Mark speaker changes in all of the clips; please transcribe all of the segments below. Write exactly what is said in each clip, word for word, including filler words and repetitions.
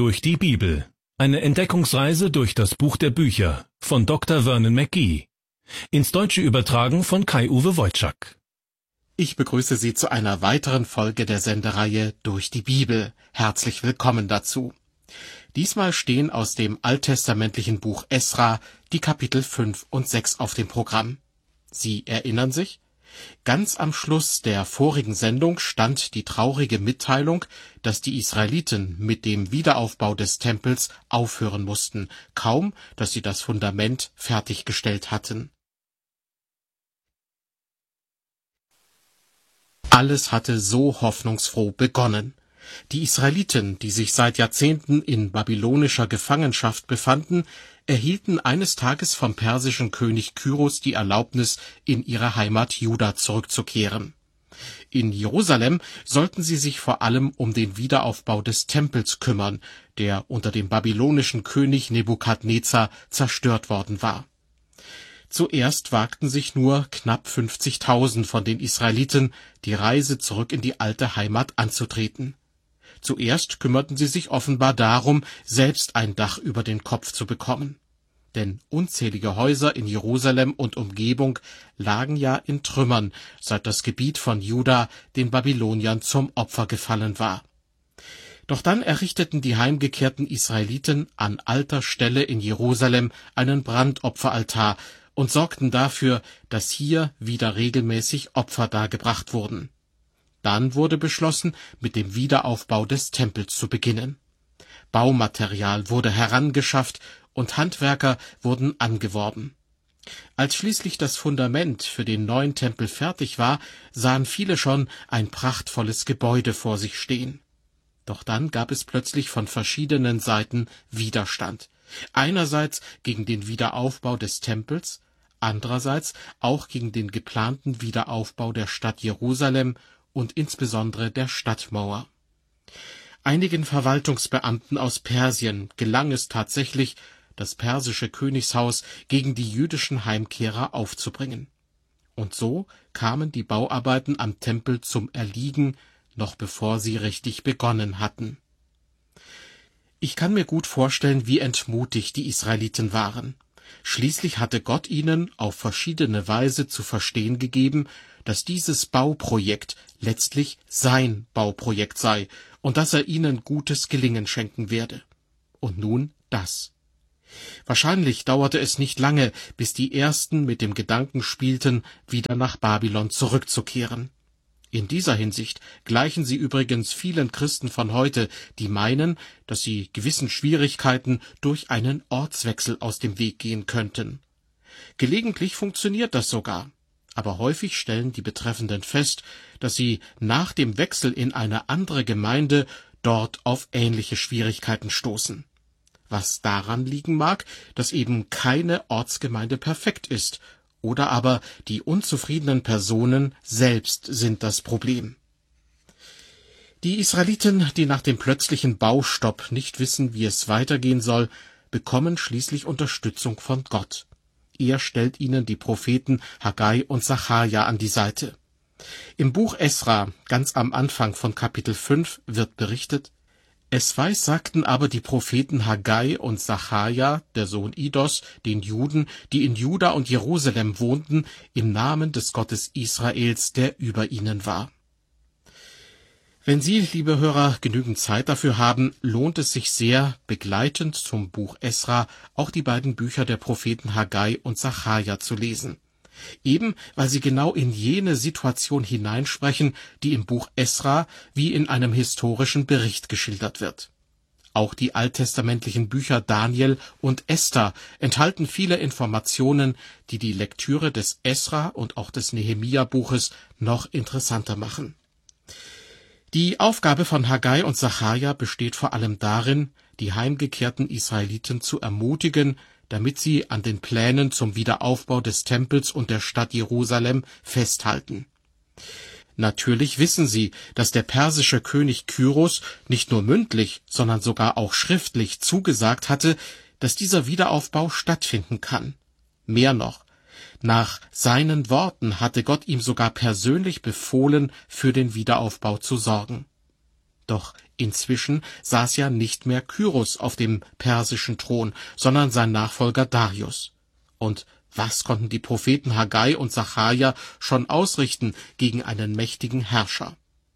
Speaker 1: durch die Bibel. Eine Entdeckungsreise durch das Buch der Bücher von Doktor Vernon McGee. Ins Deutsche übertragen von Kai-Uwe Wojczak.
Speaker 2: Ich begrüße Sie zu einer weiteren Folge der Sendereihe Durch die Bibel. Herzlich willkommen dazu. Diesmal stehen aus dem alttestamentlichen Buch Esra die Kapitel fünf und sechs auf dem Programm. Sie erinnern sich? Ganz am Schluss der vorigen Sendung stand die traurige Mitteilung, dass die Israeliten mit dem Wiederaufbau des Tempels aufhören mussten, kaum dass sie das Fundament fertiggestellt hatten. Alles hatte so hoffnungsfroh begonnen. Die Israeliten, die sich seit Jahrzehnten in babylonischer Gefangenschaft befanden, erhielten eines Tages vom persischen König Kyros die Erlaubnis, in ihre Heimat Juda zurückzukehren. In Jerusalem sollten sie sich vor allem um den Wiederaufbau des Tempels kümmern, der unter dem babylonischen König Nebukadnezar zerstört worden war. Zuerst wagten sich nur knapp fünfzigtausend von den Israeliten, die Reise zurück in die alte Heimat anzutreten. Zuerst kümmerten sie sich offenbar darum, selbst ein Dach über den Kopf zu bekommen. Denn unzählige Häuser in Jerusalem und Umgebung lagen ja in Trümmern, seit das Gebiet von Juda den Babyloniern zum Opfer gefallen war. Doch dann errichteten die heimgekehrten Israeliten an alter Stelle in Jerusalem einen Brandopferaltar und sorgten dafür, dass hier wieder regelmäßig Opfer dargebracht wurden. Dann wurde beschlossen, mit dem Wiederaufbau des Tempels zu beginnen. Baumaterial wurde herangeschafft und Handwerker wurden angeworben. Als schließlich das Fundament für den neuen Tempel fertig war, sahen viele schon ein prachtvolles Gebäude vor sich stehen. Doch dann gab es plötzlich von verschiedenen Seiten Widerstand. Einerseits gegen den Wiederaufbau des Tempels, andererseits auch gegen den geplanten Wiederaufbau der Stadt Jerusalem und insbesondere der Stadtmauer. Einigen Verwaltungsbeamten aus Persien gelang es tatsächlich, das persische Königshaus gegen die jüdischen Heimkehrer aufzubringen. Und so kamen die Bauarbeiten am Tempel zum Erliegen, noch bevor sie richtig begonnen hatten. Ich kann mir gut vorstellen, wie entmutigt die Israeliten waren. Schließlich hatte Gott ihnen auf verschiedene Weise zu verstehen gegeben, dass dieses Bauprojekt letztlich sein Bauprojekt sei und dass er ihnen gutes Gelingen schenken werde. Und nun das. Wahrscheinlich dauerte es nicht lange, bis die Ersten mit dem Gedanken spielten, wieder nach Babylon zurückzukehren. In dieser Hinsicht gleichen sie übrigens vielen Christen von heute, die meinen, dass sie gewissen Schwierigkeiten durch einen Ortswechsel aus dem Weg gehen könnten. Gelegentlich funktioniert das sogar. Aber häufig stellen die Betreffenden fest, dass sie nach dem Wechsel in eine andere Gemeinde dort auf ähnliche Schwierigkeiten stoßen. Was daran liegen mag, dass eben keine Ortsgemeinde perfekt ist, oder aber die unzufriedenen Personen selbst sind das Problem. Die Israeliten, die nach dem plötzlichen Baustopp nicht wissen, wie es weitergehen soll, bekommen schließlich Unterstützung von Gott. Er stellt ihnen die Propheten Haggai und Sacharja an die Seite. Im Buch Esra, ganz am Anfang von Kapitel fünf, wird berichtet: Es weissagten aber die Propheten Haggai und Sacharja, der Sohn Idos, den Juden, die in Juda und Jerusalem wohnten, im Namen des Gottes Israels, der über ihnen war. Wenn Sie, liebe Hörer, genügend Zeit dafür haben, lohnt es sich sehr, begleitend zum Buch Esra auch die beiden Bücher der Propheten Haggai und Sacharja zu lesen. Eben weil sie genau in jene Situation hineinsprechen, die im Buch Esra wie in einem historischen Bericht geschildert wird. Auch die alttestamentlichen Bücher Daniel und Esther enthalten viele Informationen, die die Lektüre des Esra und auch des Nehemia-Buches noch interessanter machen. Die Aufgabe von Haggai und Sacharja besteht vor allem darin, die heimgekehrten Israeliten zu ermutigen, damit sie an den Plänen zum Wiederaufbau des Tempels und der Stadt Jerusalem festhalten. Natürlich wissen sie, dass der persische König Kyros nicht nur mündlich, sondern sogar auch schriftlich zugesagt hatte, dass dieser Wiederaufbau stattfinden kann. Mehr noch, nach seinen Worten hatte Gott ihm sogar persönlich befohlen, für den Wiederaufbau zu sorgen. Doch inzwischen saß ja nicht mehr Kyros auf dem persischen Thron, sondern sein Nachfolger Darius. Und was konnten die Propheten Haggai und Sacharja schon ausrichten gegen einen mächtigen Herrscher?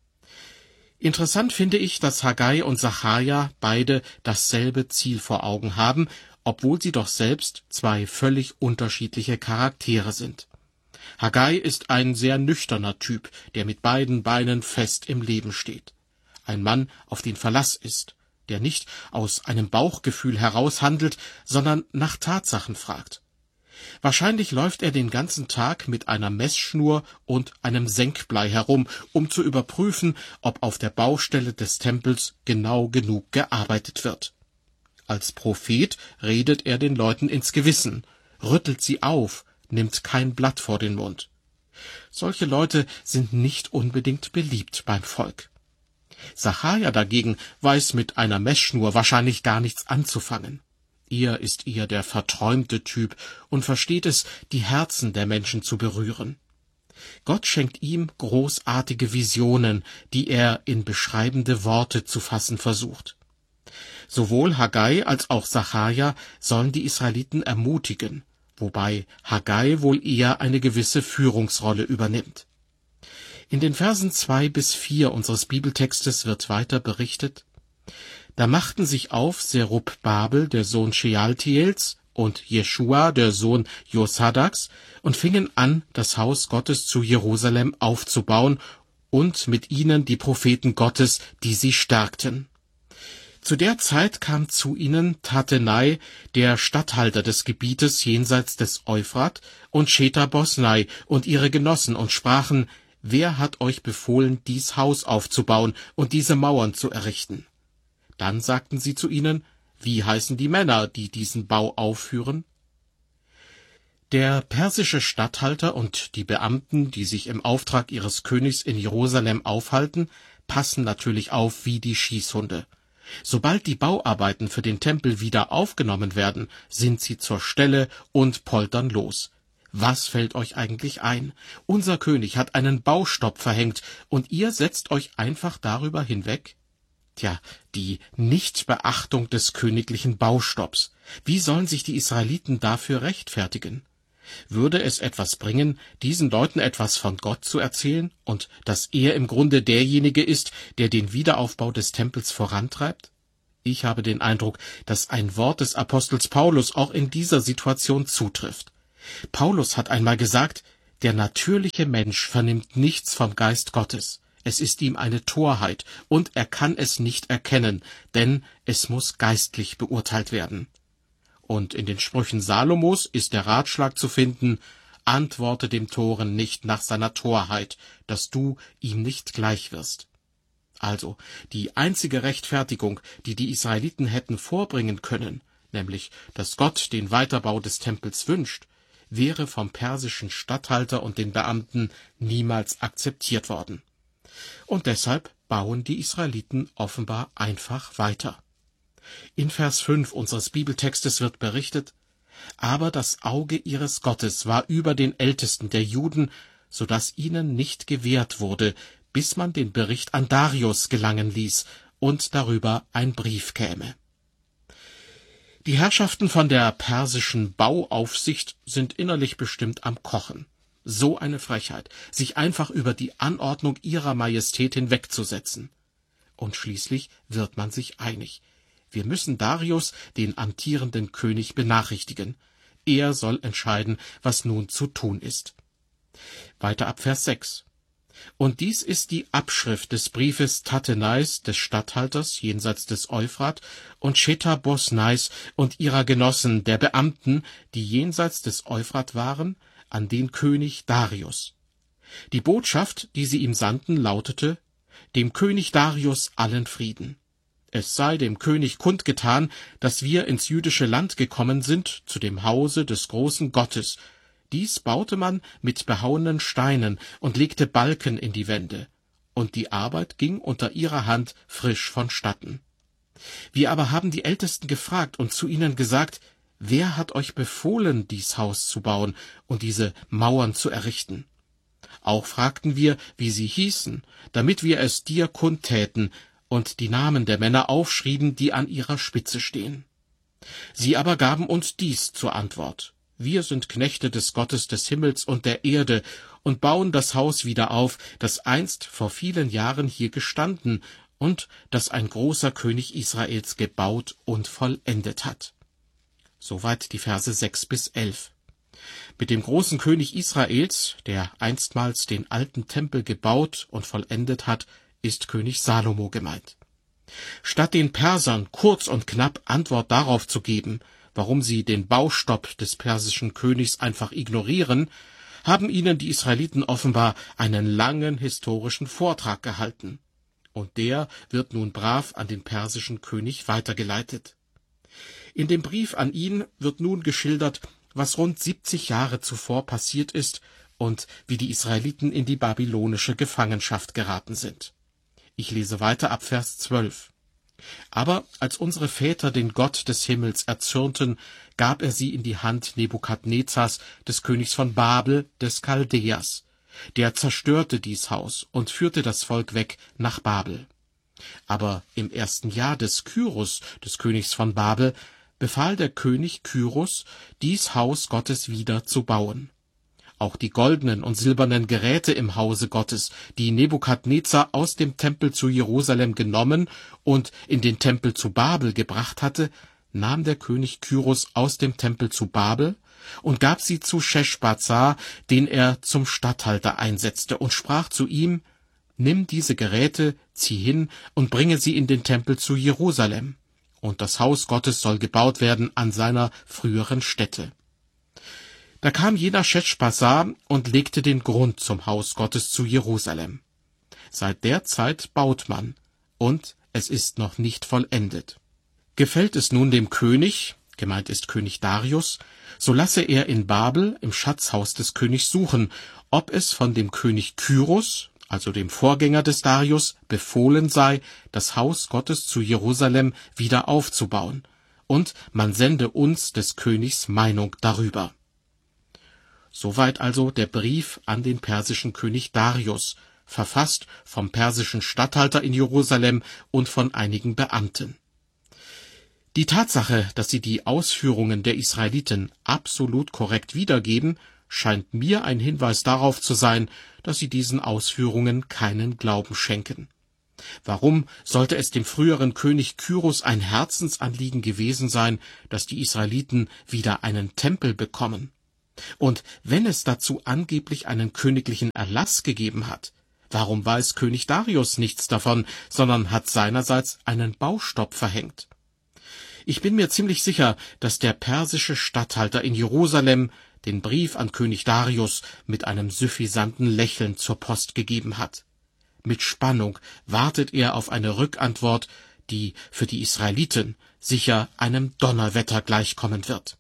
Speaker 2: Interessant finde ich, dass Haggai und Sacharja beide dasselbe Ziel vor Augen haben, obwohl sie doch selbst zwei völlig unterschiedliche Charaktere sind. Haggai ist ein sehr nüchterner Typ, der mit beiden Beinen fest im Leben steht. Ein Mann, auf den Verlass ist, der nicht aus einem Bauchgefühl heraus handelt, sondern nach Tatsachen fragt. Wahrscheinlich läuft er den ganzen Tag mit einer Messschnur und einem Senkblei herum, um zu überprüfen, ob auf der Baustelle des Tempels genau genug gearbeitet wird. Als Prophet redet er den Leuten ins Gewissen, rüttelt sie auf, nimmt kein Blatt vor den Mund. Solche Leute sind nicht unbedingt beliebt beim Volk. Sacharja dagegen weiß mit einer Messschnur wahrscheinlich gar nichts anzufangen. Er ist eher der verträumte Typ und versteht es, die Herzen der Menschen zu berühren. Gott schenkt ihm großartige Visionen, die er in beschreibende Worte zu fassen versucht. Sowohl Haggai als auch Sacharja sollen die Israeliten ermutigen, wobei Haggai wohl eher eine gewisse Führungsrolle übernimmt. In den Versen zwei bis vier unseres Bibeltextes wird weiter berichtet: Da machten sich auf Serubbabel, der Sohn Shealtiels, und Jeschua, der Sohn Josadaks, und fingen an, das Haus Gottes zu Jerusalem aufzubauen, und mit ihnen die Propheten Gottes, die sie stärkten. Zu der Zeit kam zu ihnen Tattenai, der Statthalter des Gebietes jenseits des Euphrat, und Shetha-Bosnai und ihre Genossen, und sprachen: Wer hat euch befohlen, dies Haus aufzubauen und diese Mauern zu errichten? Dann sagten sie zu ihnen: Wie heißen die Männer, die diesen Bau aufführen? Der persische Statthalter und die Beamten, die sich im Auftrag ihres Königs in Jerusalem aufhalten, passen natürlich auf wie die Schießhunde. Sobald die Bauarbeiten für den Tempel wieder aufgenommen werden, sind sie zur Stelle und poltern los. Was fällt euch eigentlich ein? Unser König hat einen Baustopp verhängt, und ihr setzt euch einfach darüber hinweg? Tja, die Nichtbeachtung des königlichen Baustopps. Wie sollen sich die Israeliten dafür rechtfertigen? Würde es etwas bringen, diesen Leuten etwas von Gott zu erzählen und dass er im Grunde derjenige ist, der den Wiederaufbau des Tempels vorantreibt? Ich habe den Eindruck, dass ein Wort des Apostels Paulus auch in dieser Situation zutrifft. Paulus hat einmal gesagt: Der natürliche Mensch vernimmt nichts vom Geist Gottes. Es ist ihm eine Torheit, und er kann es nicht erkennen, denn es muss geistlich beurteilt werden. Und in den Sprüchen Salomos ist der Ratschlag zu finden: Antworte dem Toren nicht nach seiner Torheit, dass du ihm nicht gleich wirst. Also, die einzige Rechtfertigung, die die Israeliten hätten vorbringen können, nämlich, dass Gott den Weiterbau des Tempels wünscht, wäre vom persischen Statthalter und den Beamten niemals akzeptiert worden. Und deshalb bauen die Israeliten offenbar einfach weiter. In Vers fünf unseres Bibeltextes wird berichtet: Aber das Auge ihres Gottes war über den Ältesten der Juden, so dass ihnen nicht gewährt wurde, bis man den Bericht an Darius gelangen ließ und darüber ein Brief käme. Die Herrschaften von der persischen Bauaufsicht sind innerlich bestimmt am Kochen. So eine Frechheit, sich einfach über die Anordnung ihrer Majestät hinwegzusetzen. Und schließlich wird man sich einig: Wir müssen Darius, den amtierenden König, benachrichtigen. Er soll entscheiden, was nun zu tun ist. Weiter ab Vers sechs. Und dies ist die Abschrift des Briefes Tattenais, des Statthalters jenseits des Euphrat, und Shetha-Bosnais und ihrer Genossen, der Beamten, die jenseits des Euphrat waren, an den König Darius. Die Botschaft, die sie ihm sandten, lautete: Dem König Darius allen Frieden. Es sei dem König kundgetan, dass wir ins jüdische Land gekommen sind, zu dem Hause des großen Gottes. Dies baute man mit behauenen Steinen und legte Balken in die Wände, und die Arbeit ging unter ihrer Hand frisch vonstatten. Wir aber haben die Ältesten gefragt und zu ihnen gesagt: Wer hat euch befohlen, dies Haus zu bauen und diese Mauern zu errichten? Auch fragten wir, wie sie hießen, damit wir es dir kundtäten, und die Namen der Männer aufschrieben, die an ihrer Spitze stehen. Sie aber gaben uns dies zur Antwort: Wir sind Knechte des Gottes des Himmels und der Erde und bauen das Haus wieder auf, das einst vor vielen Jahren hier gestanden und das ein großer König Israels gebaut und vollendet hat. Soweit die Verse sechs bis elf. Mit dem großen König Israels, der einstmals den alten Tempel gebaut und vollendet hat, ist König Salomo gemeint. Statt den Persern kurz und knapp Antwort darauf zu geben, warum sie den Baustopp des persischen Königs einfach ignorieren, haben ihnen die Israeliten offenbar einen langen historischen Vortrag gehalten. Und der wird nun brav an den persischen König weitergeleitet. In dem Brief an ihn wird nun geschildert, was rund siebzig Jahre zuvor passiert ist und wie die Israeliten in die babylonische Gefangenschaft geraten sind. Ich lese weiter ab Vers zwölf. Aber als unsere Väter den Gott des Himmels erzürnten, gab er sie in die Hand Nebukadnezars, des Königs von Babel, des Chaldäers. Der zerstörte dies Haus und führte das Volk weg nach Babel. Aber im ersten Jahr des Kyrus, des Königs von Babel, befahl der König Kyrus, dies Haus Gottes wieder zu bauen. Auch die goldenen und silbernen Geräte im Hause Gottes, die Nebukadnezar aus dem Tempel zu Jerusalem genommen und in den Tempel zu Babel gebracht hatte, nahm der König Kyrus aus dem Tempel zu Babel und gab sie zu Scheschbazzar, den er zum Statthalter einsetzte, und sprach zu ihm: Nimm diese Geräte, zieh hin und bringe sie in den Tempel zu Jerusalem, und das Haus Gottes soll gebaut werden an seiner früheren Stätte. Da kam jener Scheschbazzar und legte den Grund zum Haus Gottes zu Jerusalem. Seit der Zeit baut man, und es ist noch nicht vollendet. Gefällt es nun dem König, gemeint ist König Darius, so lasse er in Babel im Schatzhaus des Königs suchen, ob es von dem König Kyrus, also dem Vorgänger des Darius, befohlen sei, das Haus Gottes zu Jerusalem wieder aufzubauen, und man sende uns des Königs Meinung darüber. Soweit also der Brief an den persischen König Darius, verfasst vom persischen Statthalter in Jerusalem und von einigen Beamten. Die Tatsache, dass sie die Ausführungen der Israeliten absolut korrekt wiedergeben, scheint mir ein Hinweis darauf zu sein, dass sie diesen Ausführungen keinen Glauben schenken. Warum sollte es dem früheren König Kyrus ein Herzensanliegen gewesen sein, dass die Israeliten wieder einen Tempel bekommen? Und wenn es dazu angeblich einen königlichen Erlass gegeben hat, warum weiß König Darius nichts davon, sondern hat seinerseits einen Baustopp verhängt? Ich bin mir ziemlich sicher, dass der persische Statthalter in Jerusalem den Brief an König Darius mit einem suffisanten Lächeln zur Post gegeben hat. Mit Spannung wartet er auf eine Rückantwort, die für die Israeliten sicher einem Donnerwetter gleichkommen wird.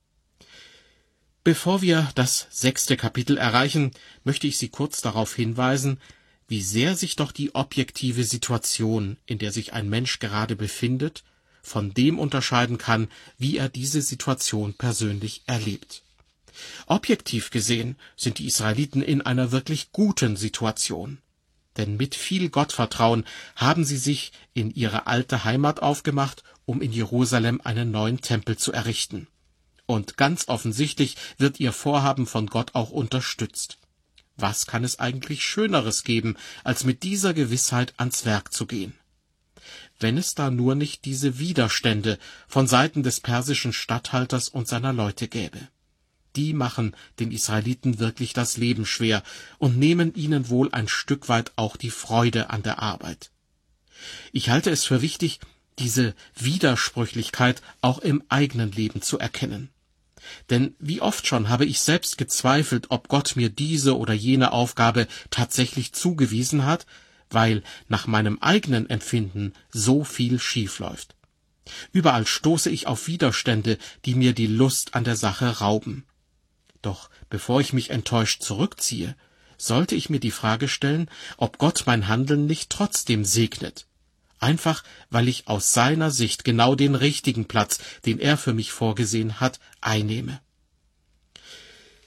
Speaker 2: Bevor wir das sechste Kapitel erreichen, möchte ich Sie kurz darauf hinweisen, wie sehr sich doch die objektive Situation, in der sich ein Mensch gerade befindet, von dem unterscheiden kann, wie er diese Situation persönlich erlebt. Objektiv gesehen sind die Israeliten in einer wirklich guten Situation. Denn mit viel Gottvertrauen haben sie sich in ihre alte Heimat aufgemacht, um in Jerusalem einen neuen Tempel zu errichten. Und ganz offensichtlich wird ihr Vorhaben von Gott auch unterstützt. Was kann es eigentlich Schöneres geben, als mit dieser Gewissheit ans Werk zu gehen? Wenn es da nur nicht diese Widerstände von Seiten des persischen Statthalters und seiner Leute gäbe. Die machen den Israeliten wirklich das Leben schwer und nehmen ihnen wohl ein Stück weit auch die Freude an der Arbeit. Ich halte es für wichtig, diese Widersprüchlichkeit auch im eigenen Leben zu erkennen. Denn wie oft schon habe ich selbst gezweifelt, ob Gott mir diese oder jene Aufgabe tatsächlich zugewiesen hat, weil nach meinem eigenen Empfinden so viel schief läuft. Überall stoße ich auf Widerstände, die mir die Lust an der Sache rauben. Doch bevor ich mich enttäuscht zurückziehe, sollte ich mir die Frage stellen, ob Gott mein Handeln nicht trotzdem segnet. Einfach, weil ich aus seiner Sicht genau den richtigen Platz, den er für mich vorgesehen hat, einnehme.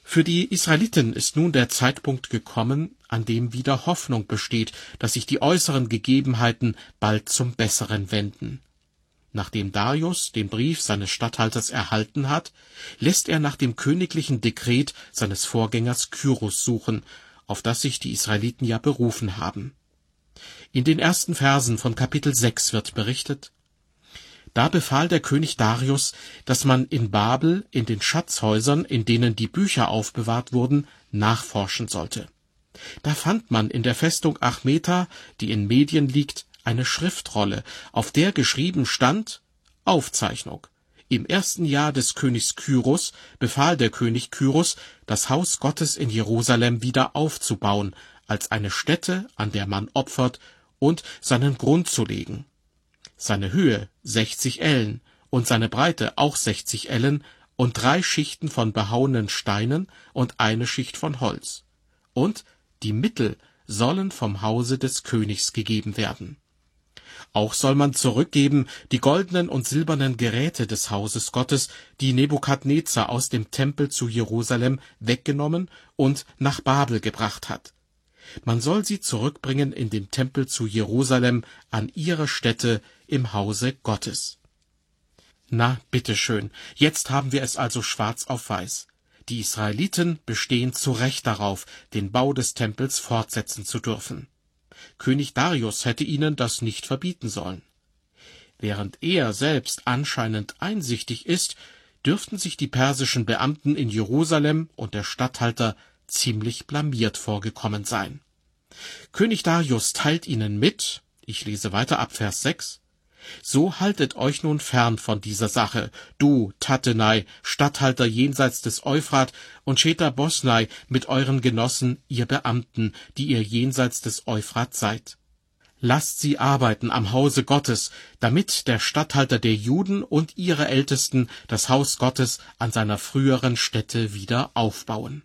Speaker 2: Für die Israeliten ist nun der Zeitpunkt gekommen, an dem wieder Hoffnung besteht, dass sich die äußeren Gegebenheiten bald zum Besseren wenden. Nachdem Darius den Brief seines Statthalters erhalten hat, lässt er nach dem königlichen Dekret seines Vorgängers Kyros suchen, auf das sich die Israeliten ja berufen haben. In den ersten Versen von Kapitel sechs wird berichtet: Da befahl der König Darius, dass man in Babel in den Schatzhäusern, in denen die Bücher aufbewahrt wurden, nachforschen sollte. Da fand man in der Festung Achmeta, die in Medien liegt, eine Schriftrolle, auf der geschrieben stand: Aufzeichnung. Im ersten Jahr des Königs Kyros befahl der König Kyros, das Haus Gottes in Jerusalem wieder aufzubauen, als eine Stätte, an der man opfert, und seinen Grund zu legen. Seine Höhe sechzig Ellen und seine Breite auch sechzig Ellen und drei Schichten von behauenen Steinen und eine Schicht von Holz. Und die Mittel sollen vom Hause des Königs gegeben werden. Auch soll man zurückgeben die goldenen und silbernen Geräte des Hauses Gottes, die Nebukadnezar aus dem Tempel zu Jerusalem weggenommen und nach Babel gebracht hat. Man soll sie zurückbringen in den Tempel zu Jerusalem an ihre Stätte im Hause Gottes. Na, bitteschön, jetzt haben wir es also schwarz auf weiß. Die Israeliten bestehen zu Recht darauf, den Bau des Tempels fortsetzen zu dürfen. König Darius hätte ihnen das nicht verbieten sollen. Während er selbst anscheinend einsichtig ist, dürften sich die persischen Beamten in Jerusalem und der Statthalter ziemlich blamiert vorgekommen sein. König Darius teilt ihnen mit, ich lese weiter ab Vers sechs, so haltet euch nun fern von dieser Sache, du, Tattenai, Statthalter jenseits des Euphrat, und Shetha Bosnai mit euren Genossen, ihr Beamten, die ihr jenseits des Euphrat seid. Lasst sie arbeiten am Hause Gottes, damit der Statthalter der Juden und ihre Ältesten das Haus Gottes an seiner früheren Stätte wieder aufbauen.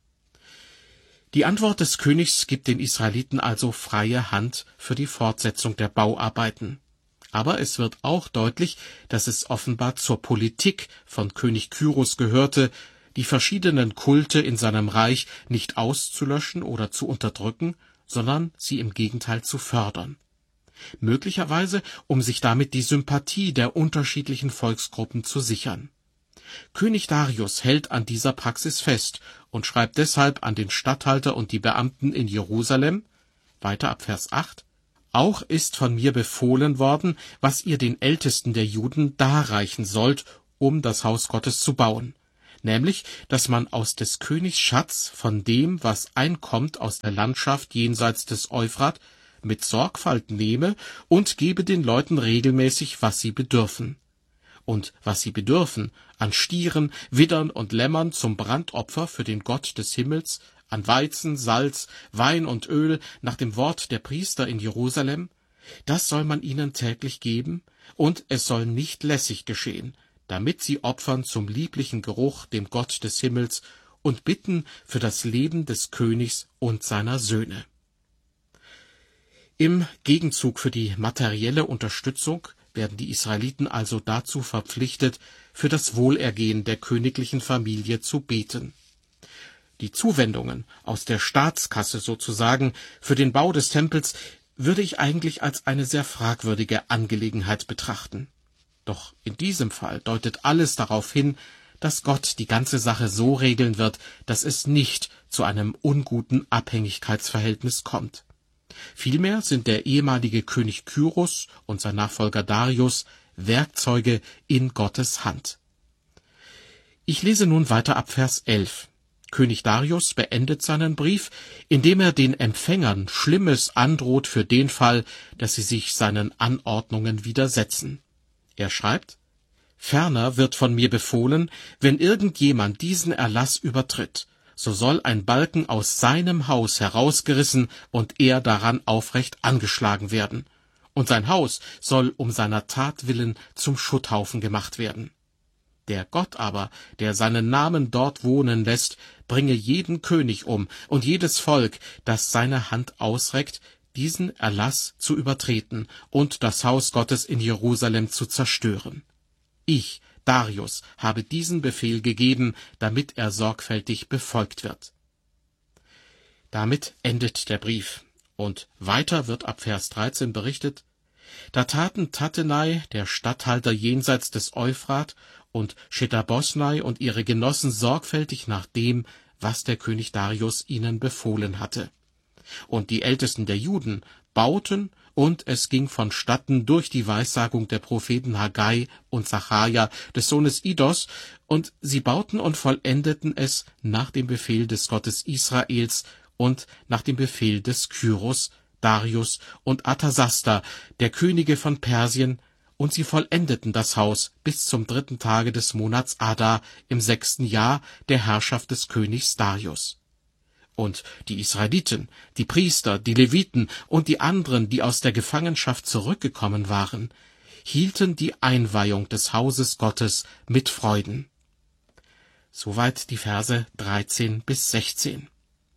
Speaker 2: Die Antwort des Königs gibt den Israeliten also freie Hand für die Fortsetzung der Bauarbeiten. Aber es wird auch deutlich, dass es offenbar zur Politik von König Kyros gehörte, die verschiedenen Kulte in seinem Reich nicht auszulöschen oder zu unterdrücken, sondern sie im Gegenteil zu fördern. Möglicherweise, um sich damit die Sympathie der unterschiedlichen Volksgruppen zu sichern. König Darius hält an dieser Praxis fest und schreibt deshalb an den Statthalter und die Beamten in Jerusalem, weiter ab Vers acht, auch ist von mir befohlen worden, was ihr den Ältesten der Juden darreichen sollt, um das Haus Gottes zu bauen, nämlich, dass man aus des Königs Schatz von dem, was einkommt aus der Landschaft jenseits des Euphrat, mit Sorgfalt nehme und gebe den Leuten regelmäßig, was sie bedürfen. Und was sie bedürfen, an Stieren, Widdern und Lämmern zum Brandopfer für den Gott des Himmels, an Weizen, Salz, Wein und Öl nach dem Wort der Priester in Jerusalem, das soll man ihnen täglich geben, und es soll nicht lässig geschehen, damit sie opfern zum lieblichen Geruch dem Gott des Himmels und bitten für das Leben des Königs und seiner Söhne. Im Gegenzug für die materielle Unterstützung werden die Israeliten also dazu verpflichtet, für das Wohlergehen der königlichen Familie zu beten. Die Zuwendungen aus der Staatskasse sozusagen für den Bau des Tempels würde ich eigentlich als eine sehr fragwürdige Angelegenheit betrachten. Doch in diesem Fall deutet alles darauf hin, dass Gott die ganze Sache so regeln wird, dass es nicht zu einem unguten Abhängigkeitsverhältnis kommt. Vielmehr sind der ehemalige König Kyros und sein Nachfolger Darius Werkzeuge in Gottes Hand. Ich lese nun weiter ab Vers elf. König Darius beendet seinen Brief, indem er den Empfängern Schlimmes androht für den Fall, dass sie sich seinen Anordnungen widersetzen. Er schreibt: Ferner wird von mir befohlen, wenn irgendjemand diesen Erlass übertritt, so soll ein Balken aus seinem Haus herausgerissen und er daran aufrecht angeschlagen werden, und sein Haus soll um seiner Tat willen zum Schutthaufen gemacht werden. Der Gott aber, der seinen Namen dort wohnen lässt, bringe jeden König um und jedes Volk, das seine Hand ausreckt, diesen Erlass zu übertreten und das Haus Gottes in Jerusalem zu zerstören. Ich, Darius habe diesen Befehl gegeben, damit er sorgfältig befolgt wird. Damit endet der Brief, und weiter wird ab Vers dreizehn berichtet: Da taten Tattenai, der Statthalter jenseits des Euphrat, und Schethar-Bosnai und ihre Genossen sorgfältig nach dem, was der König Darius ihnen befohlen hatte. Und die Ältesten der Juden bauten, und es ging vonstatten durch die Weissagung der Propheten Haggai und Sacharja des Sohnes Iddos, und sie bauten und vollendeten es nach dem Befehl des Gottes Israels und nach dem Befehl des Kyros, Darius und Arthasasta, der Könige von Persien, und sie vollendeten das Haus bis zum dritten Tage des Monats Adar im sechsten Jahr der Herrschaft des Königs Darius. Und die Israeliten, die Priester, die Leviten und die anderen, die aus der Gefangenschaft zurückgekommen waren, hielten die Einweihung des Hauses Gottes mit Freuden. Soweit die Verse dreizehn bis sechzehn.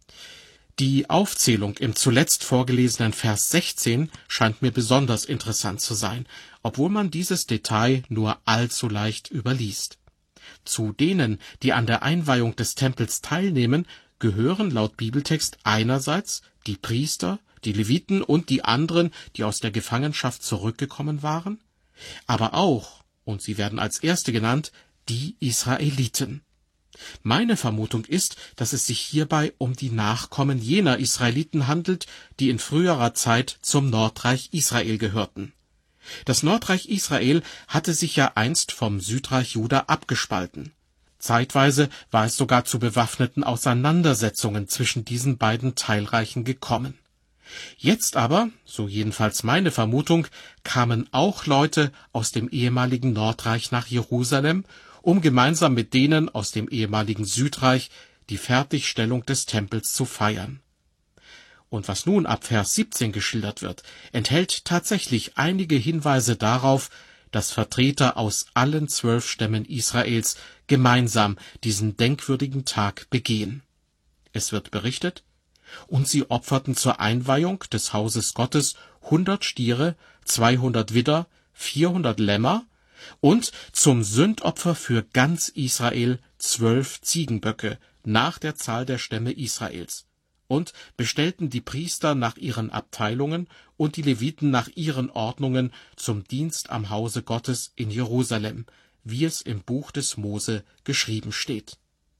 Speaker 2: Die Aufzählung im zuletzt vorgelesenen Vers sechzehn scheint mir besonders interessant zu sein, obwohl man dieses Detail nur allzu leicht überliest. Zu denen, die an der Einweihung des Tempels teilnehmen, gehören laut Bibeltext einerseits die Priester, die Leviten und die anderen, die aus der Gefangenschaft zurückgekommen waren, aber auch, und sie werden als erste genannt, die Israeliten. Meine Vermutung ist, dass es sich hierbei um die Nachkommen jener Israeliten handelt, die in früherer Zeit zum Nordreich Israel gehörten. Das Nordreich Israel hatte sich ja einst vom Südreich Juda abgespalten. Zeitweise war es sogar zu bewaffneten Auseinandersetzungen zwischen diesen beiden Teilreichen gekommen. Jetzt aber, so jedenfalls meine Vermutung, kamen auch Leute aus dem ehemaligen Nordreich nach Jerusalem, um gemeinsam mit denen aus dem ehemaligen Südreich die Fertigstellung des Tempels zu feiern. Und was nun ab Vers siebzehn geschildert wird, enthält tatsächlich einige Hinweise darauf, dass Vertreter aus allen zwölf Stämmen Israels gemeinsam diesen denkwürdigen Tag begehen. Es wird berichtet: Und sie opferten zur Einweihung des Hauses Gottes hundert Stiere, zweihundert Widder, vierhundert Lämmer und zum Sündopfer für ganz Israel zwölf Ziegenböcke nach der Zahl der Stämme Israels, und bestellten die Priester nach ihren Abteilungen und die Leviten nach ihren Ordnungen zum Dienst am Hause Gottes in Jerusalem, wie es im Buch des Mose geschrieben steht.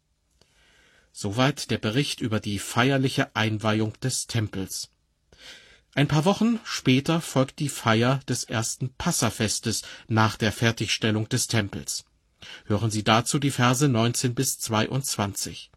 Speaker 2: Soweit der Bericht über die feierliche Einweihung des Tempels. Ein paar Wochen später folgt die Feier des ersten Passafestes nach der Fertigstellung des Tempels. Hören Sie dazu die Verse neunzehn bis zweiundzwanzig.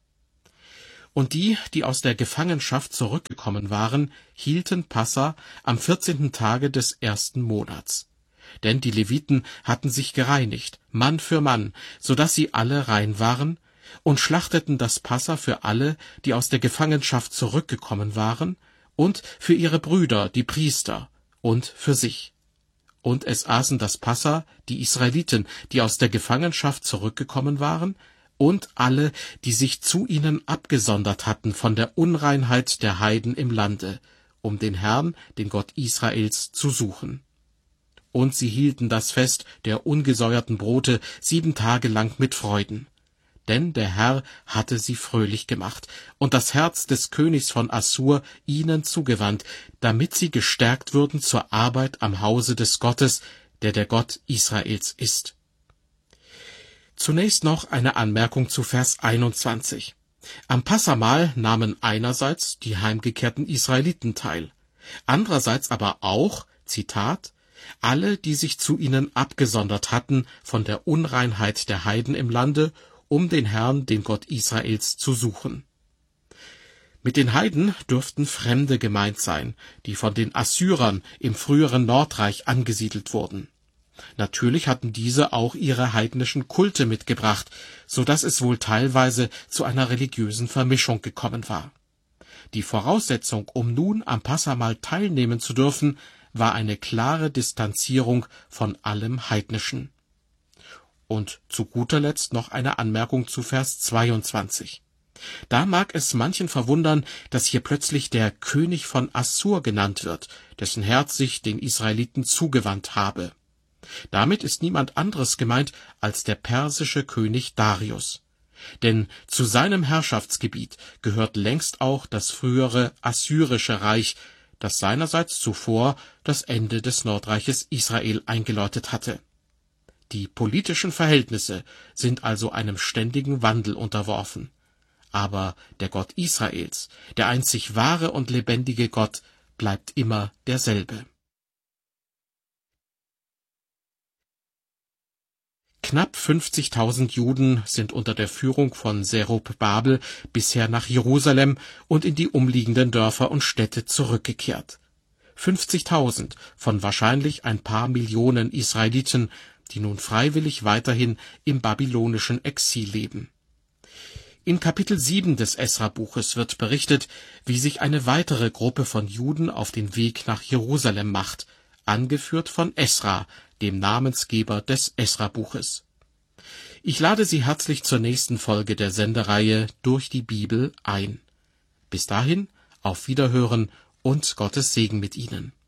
Speaker 2: Und die, die aus der Gefangenschaft zurückgekommen waren, hielten Passa am vierzehnten Tage des ersten Monats. Denn die Leviten hatten sich gereinigt, Mann für Mann, so dass sie alle rein waren, und schlachteten das Passa für alle, die aus der Gefangenschaft zurückgekommen waren, und für ihre Brüder, die Priester, und für sich. Und es aßen das Passa die Israeliten, die aus der Gefangenschaft zurückgekommen waren, und alle, die sich zu ihnen abgesondert hatten von der Unreinheit der Heiden im Lande, um den Herrn, den Gott Israels, zu suchen. Und sie hielten das Fest der ungesäuerten Brote sieben Tage lang mit Freuden. Denn der Herr hatte sie fröhlich gemacht und das Herz des Königs von Assur ihnen zugewandt, damit sie gestärkt würden zur Arbeit am Hause des Gottes, der der Gott Israels ist. Zunächst noch eine Anmerkung zu Vers einundzwanzig. Am Passamahl nahmen einerseits die heimgekehrten Israeliten teil, andererseits aber auch, Zitat, alle, die sich zu ihnen abgesondert hatten von der Unreinheit der Heiden im Lande, um den Herrn, den Gott Israels, zu suchen. Mit den Heiden dürften Fremde gemeint sein, die von den Assyrern im früheren Nordreich angesiedelt wurden. Natürlich hatten diese auch ihre heidnischen Kulte mitgebracht, so dass es wohl teilweise zu einer religiösen Vermischung gekommen war. Die Voraussetzung, um nun am Passamahl teilnehmen zu dürfen, war eine klare Distanzierung von allem Heidnischen. Und zu guter Letzt noch eine Anmerkung zu Vers zweiundzwanzig. Da mag es manchen verwundern, dass hier plötzlich der König von Assur genannt wird, dessen Herz sich den Israeliten zugewandt habe. Damit ist niemand anderes gemeint als der persische König Darius. Denn zu seinem Herrschaftsgebiet gehört längst auch das frühere Assyrische Reich, das seinerseits zuvor das Ende des Nordreiches Israel eingeläutet hatte. Die politischen Verhältnisse sind also einem ständigen Wandel unterworfen. Aber der Gott Israels, der einzig wahre und lebendige Gott, bleibt immer derselbe. Knapp fünfzigtausend Juden sind unter der Führung von Zerubabel bisher nach Jerusalem und in die umliegenden Dörfer und Städte zurückgekehrt. fünfzigtausend von wahrscheinlich ein paar Millionen Israeliten, die nun freiwillig weiterhin im babylonischen Exil leben. In Kapitel sieben des Esra-Buches wird berichtet, wie sich eine weitere Gruppe von Juden auf den Weg nach Jerusalem macht, angeführt von Esra, dem Namensgeber des Esra-Buches. Ich lade Sie herzlich zur nächsten Folge der Sendereihe Durch die Bibel ein. Bis dahin, auf Wiederhören und Gottes Segen mit Ihnen.